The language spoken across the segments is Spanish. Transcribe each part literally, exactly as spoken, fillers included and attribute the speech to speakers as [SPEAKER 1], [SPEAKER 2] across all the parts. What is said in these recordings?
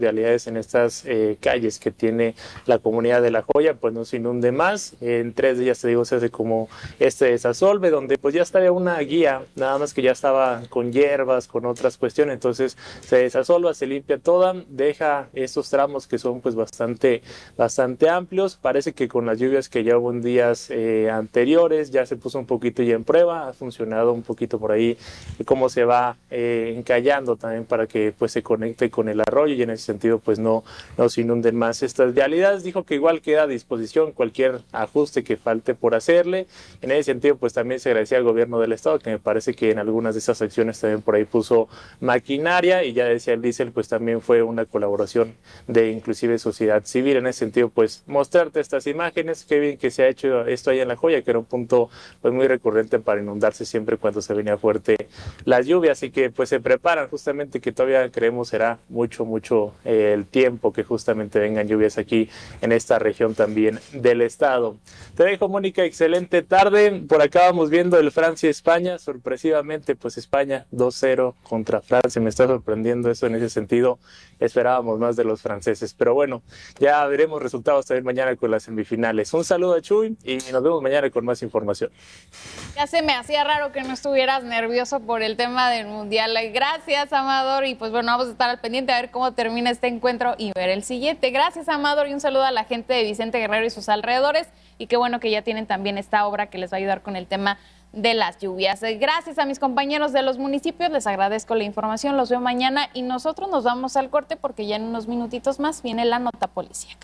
[SPEAKER 1] vialidades en estas eh, calles que tiene la comunidad de La Joya, pues no se inunde más. En tres días, te digo, se hace como este desasolve, donde pues ya estaba una guía, nada más que ya estaba con hierbas, con otras cuestiones, entonces se desasolva, se limpia toda, deja estos tramos que son pues bastante, bastante amplios. Parece que con las lluvias que ya hubo en días eh, anteriores, ya se puso un poquito ya en prueba, ha funcionado un poquito por ahí cómo se va eh, encallando también para que pues se conecte con el arroyo y en ese sentido pues no, no se inunden más estas vialidades. Dijo que igual queda a disposición cualquier ajuste que falte por hacerle. En ese sentido pues también se agradecía al gobierno del estado, que me parece que en algunas de esas acciones también por ahí puso maquinaria, y ya decía el diésel pues también fue una colaboración de inclusive sociedad civil. En ese sentido pues mostrarte estas imágenes, qué bien que se ha hecho esto ahí en La Joya, que era un punto pues muy recurrente para inundarse siempre cuando se venía fuerte las lluvias, así que pues se preparan justamente, que todavía creemos será mucho mucho eh, el tiempo que justamente vengan lluvias aquí en esta región también del estado. Te dejo, Mónica, excelente tarde. Por acá vamos viendo el Francia-España, sorpresivamente pues España dos cero contra Francia, me está sorprendiendo eso en ese sentido, esperábamos más de los franceses, pero bueno, ya veremos resultados también mañana con las semifinales. Un saludo a Chuy y nos vemos mañana con más información.
[SPEAKER 2] Ya se me hacía raro que no estuvieras nervioso por el tema del Mundial. Gracias, Amador, y pues bueno, vamos a estar al pendiente a ver cómo termina este encuentro y ver el siguiente. Gracias, Amador, y un saludo a la gente de Vicente Guerrero y sus alrededores, y qué bueno que ya tienen también esta obra que les va a ayudar con el tema de las lluvias. Gracias a mis compañeros de los municipios, les agradezco la información, los veo mañana y nosotros nos vamos al corte porque ya en unos minutitos más viene la nota policíaca.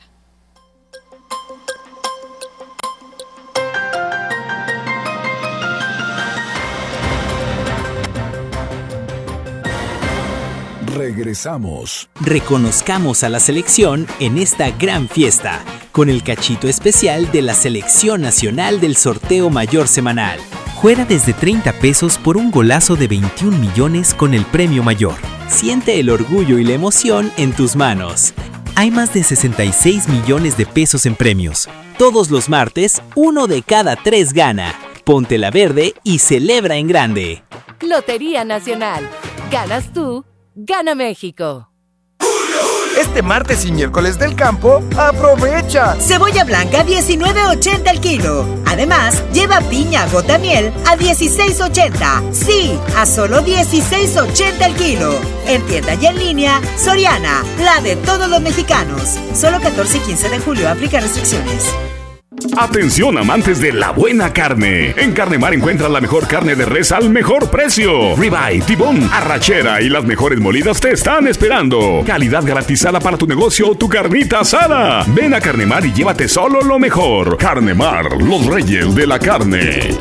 [SPEAKER 3] Regresamos.
[SPEAKER 4] Reconozcamos a la selección en esta gran fiesta, con el cachito especial de la Selección Nacional del Sorteo Mayor Semanal. Juega desde treinta pesos por un golazo de veintiún millones con el premio mayor. Siente el orgullo y la emoción en tus manos. Hay más de sesenta y seis millones de pesos en premios. Todos los martes, uno de cada tres gana. Ponte la verde y celebra en grande.
[SPEAKER 5] Lotería Nacional. Ganas tú, gana México.
[SPEAKER 6] Este martes y miércoles del campo, ¡aprovecha!
[SPEAKER 7] Cebolla blanca a diecinueve ochenta el kilo. Además, lleva piña gota miel a dieciséis ochenta. Sí, a solo dieciséis ochenta el kilo. En tienda y en línea, Soriana, la de todos los mexicanos. Solo catorce y quince de julio, aplica restricciones.
[SPEAKER 8] Atención, amantes de la buena carne. En Carnemar encuentras la mejor carne de res al mejor precio. Ribeye, tibón, arrachera y las mejores molidas te están esperando. Calidad garantizada para tu negocio o tu carnita asada. Ven a Carnemar y llévate solo lo mejor. Carnemar, los reyes de la carne.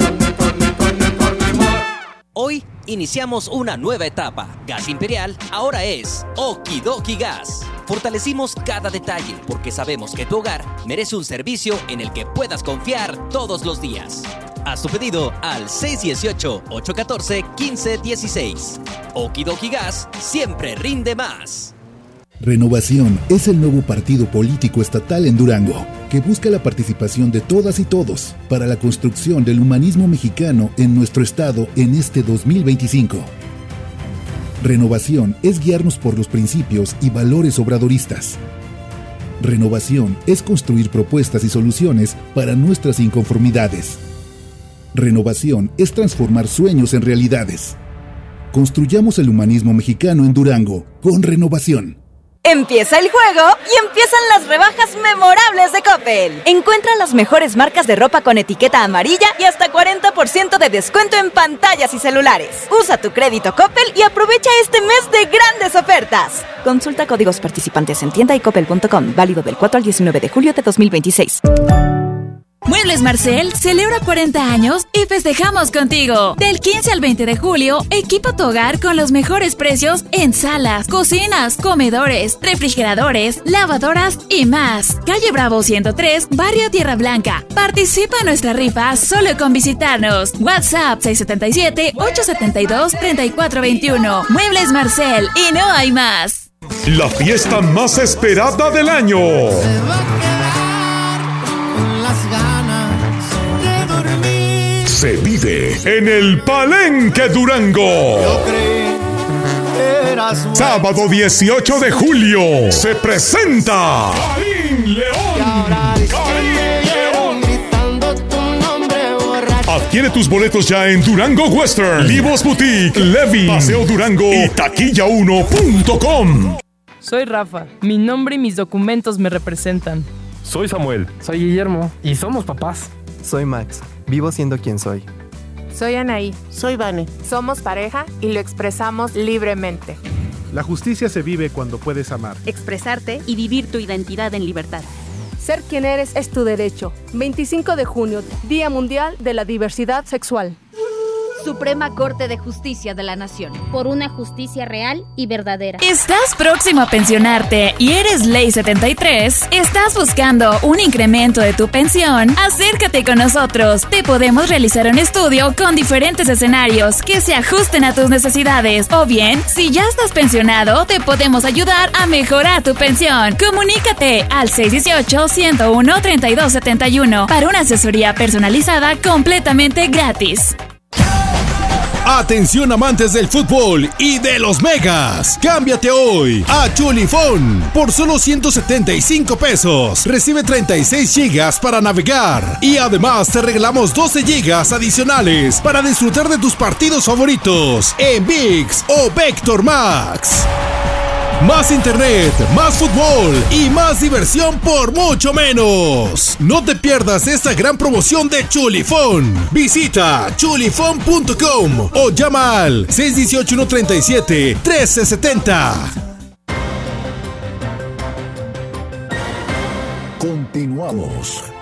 [SPEAKER 9] Hoy iniciamos una nueva etapa. Gas Imperial ahora es Okidoki Gas. Fortalecimos cada detalle porque sabemos que tu hogar merece un servicio en el que puedas confiar todos los días. Haz tu pedido al seis uno ocho, ocho uno cuatro, uno cinco uno seis. Okidoki Gas siempre rinde más.
[SPEAKER 3] Renovación es el nuevo partido político estatal en Durango, que busca la participación de todas y todos para la construcción del humanismo mexicano en nuestro estado en este dos mil veinticinco. Renovación es guiarnos por los principios y valores obradoristas. Renovación es construir propuestas y soluciones para nuestras inconformidades. Renovación es transformar sueños en realidades. Construyamos el humanismo mexicano en Durango con Renovación.
[SPEAKER 10] Empieza el juego y empiezan las rebajas memorables de Coppel. Encuentra las mejores marcas de ropa con etiqueta amarilla y hasta cuarenta por ciento de descuento en pantallas y celulares. Usa tu crédito Coppel y aprovecha este mes de grandes ofertas. Consulta códigos participantes en tienda y coppel punto com. Válido del cuatro al diecinueve de julio de dos mil veintiséis.
[SPEAKER 11] Muebles Marcel celebra cuarenta años y festejamos contigo. Del quince al veinte de julio, equipa tu hogar con los mejores precios en salas, cocinas, comedores, refrigeradores, lavadoras y más. Calle Bravo ciento tres, Barrio Tierra Blanca. Participa en nuestra rifa solo con visitarnos. WhatsApp seis siete siete, ocho siete dos, tres cuatro dos uno. Muebles Marcel y no hay más.
[SPEAKER 8] La fiesta más esperada del año. Se vive en el Palenque Durango.
[SPEAKER 12] Yo creí
[SPEAKER 8] Sábado dieciocho de julio se presenta Karim León. Adquiere tus boletos ya en Durango Western, Livos Boutique, Levin, Paseo Durango y taquilla uno punto com.
[SPEAKER 12] Soy Rafa. Mi nombre y mis documentos me representan.
[SPEAKER 13] Soy Samuel.
[SPEAKER 14] Soy Guillermo.
[SPEAKER 13] Y somos papás.
[SPEAKER 14] Soy Max. Vivo siendo quien soy.
[SPEAKER 15] Soy Anaí.
[SPEAKER 16] Soy Vane.
[SPEAKER 15] Somos pareja y lo expresamos libremente.
[SPEAKER 17] La justicia se vive cuando puedes amar,
[SPEAKER 18] expresarte y vivir tu identidad en libertad.
[SPEAKER 19] Ser quien eres es tu derecho. veinticinco de junio, Día Mundial de la Diversidad Sexual.
[SPEAKER 18] Suprema Corte de Justicia de la Nación.
[SPEAKER 20] Por una justicia real y verdadera.
[SPEAKER 11] ¿Estás próximo a pensionarte y eres Ley setenta y tres? ¿Estás buscando un incremento de tu pensión? Acércate con nosotros. Te podemos realizar un estudio con diferentes escenarios que se ajusten a tus necesidades. O bien, si ya estás pensionado, te podemos ayudar a mejorar tu pensión. Comunícate al seis uno ocho, uno cero uno, tres dos siete uno para una asesoría personalizada completamente gratis.
[SPEAKER 21] Atención amantes del fútbol y de los megas. Cámbiate hoy a Chulifón por solo ciento setenta y cinco pesos. Recibe treinta y seis gigas para navegar y además te regalamos doce gigas adicionales para disfrutar de tus partidos favoritos en ViX o Vector Max. Más internet, más fútbol y más diversión por mucho menos. No te pierdas esta gran promoción de Chulifón. Visita chulifón punto com o llama al seis uno ocho, uno tres siete, uno tres siete cero.
[SPEAKER 3] Continuamos.